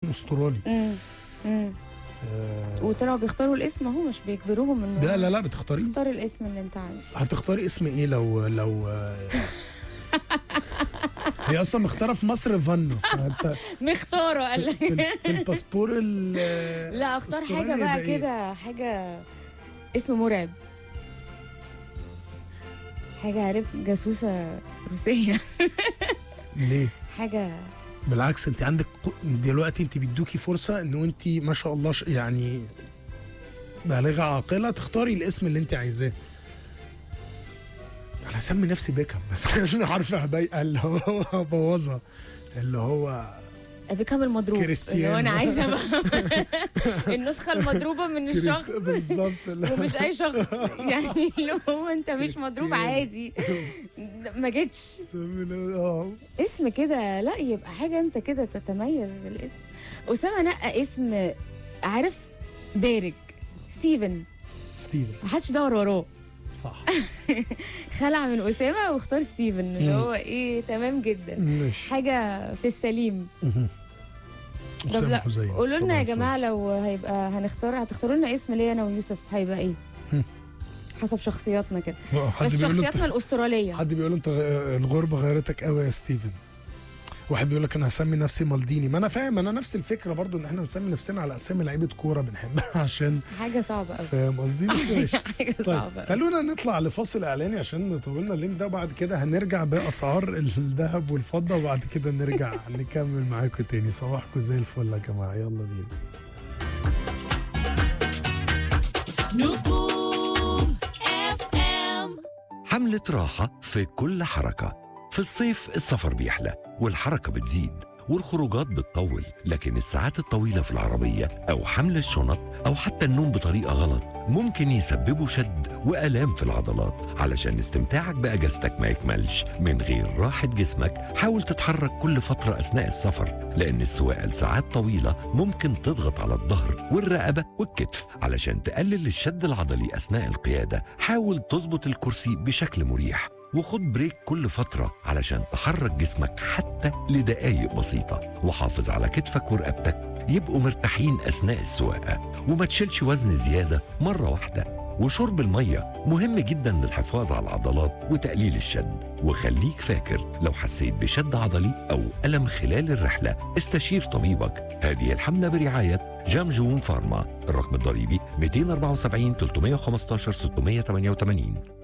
استرالي. وطلعوا بيختاروا الاسم اهو، مش بيجبروهم انه لا بتختاري. اختار الاسم اللي انت عايزه. هتختاري اسم ايه لو هي اصلا مختاره في مصر فانو، فانت مختاره قال لك في الباسبور لا اختار حاجه بقى كده، حاجه اسم مرعب، حاجه عارف جاسوسه روسيه. ليه؟ حاجه بالعكس، انت عندك دلوقتي، انت بيدوكي فرصه انه انت ما شاء الله يعني بالغه عاقله تختاري الاسم اللي انت عايزاه. انا هسمي نفسي بيكهام بس عارفه اللي هو بوظها، اللي هو بيكهام المضروب، اللي هو انا عايزه النسخه المضروبه من الشخص بالظبط، ومش اي شخص يعني، اللي هو انت مش مضروب عادي ما جتش اسم كده، لا يبقى حاجه انت كده تتميز بالاسم. اسامه نقى اسم عارف دارج، ستيفن محدش دور وراه، صح. خلع من اسامه واختار ستيفن، اللي هو ايه، تمام جدا، ماشي. حاجه في السليم. طب لا قولوا لنا يا جماعه، لو هيبقى هتختاروا لنا اسم ليا انا ويوسف، هيبقى ايه حسب شخصياتنا كده، بس شخصياتنا الاستراليه. حد بيقول انت الغربه غيرتك قوي يا ستيفن، واحد بيقول لك انا هسمي نفسي مالديني. ما انا فاهم، انا نفس الفكره برضو، ان احنا نسمي نفسنا على اسامي لعيبه كوره بنحبها عشان حاجه صعبه قوي، فاهم قصدي؟ بس ماشي. حاجه صعبه. طيب خلونا نطلع لفاصل اعلاني عشان نطولنا اللينك ده، وبعد كده هنرجع باسعار الذهب والفضه، وبعد كده نرجع نكمل معاكم تاني. صباحكم زي الفل يا جماعه، يلا بينا. نجوم FM. حملة راحة في كل حركة. في الصيف السفر بيحلى والحركة بتزيد والخروجات بتطول، لكن الساعات الطويلة في العربية أو حمل الشنط أو حتى النوم بطريقة غلط ممكن يسببوا شد وآلام في العضلات. علشان استمتاعك بأجازتك ما يكملش من غير راحة جسمك، حاول تتحرك كل فترة أثناء السفر، لأن السواقة لساعات طويلة ممكن تضغط على الظهر والرقبة والكتف. علشان تقلل الشد العضلي أثناء القيادة، حاول تظبط الكرسي بشكل مريح وخد بريك كل فترة علشان تحرك جسمك حتى لدقايق بسيطة، وحافظ على كتفك ورقبتك يبقوا مرتاحين أثناء السواقة، وما تشيلش وزن زيادة مرة واحدة. وشرب المية مهم جدا للحفاظ على العضلات وتقليل الشد. وخليك فاكر، لو حسيت بشد عضلي أو ألم خلال الرحلة استشير طبيبك. هذه الحملة برعاية جمجون فارما. الرقم الضريبي 274 315 688.